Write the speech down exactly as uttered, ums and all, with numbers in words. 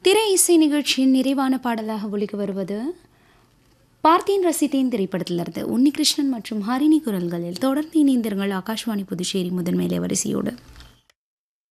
திரை இசை நிகழ்ச்சியின் நிறைவான பாடலாக ஒலிக்க வருவது பார்த்தேன் ரசித்தேன் திரைப்படத்திலிருந்து உன்னிகிருஷ்ணன் மற்றும் ஹரிணி குரல்களில். தொடர்ந்து இணைந்திருங்கள் ஆகாஷ்வாணி புதுச்சேரி முதன்மையிலே வரிசையோடு.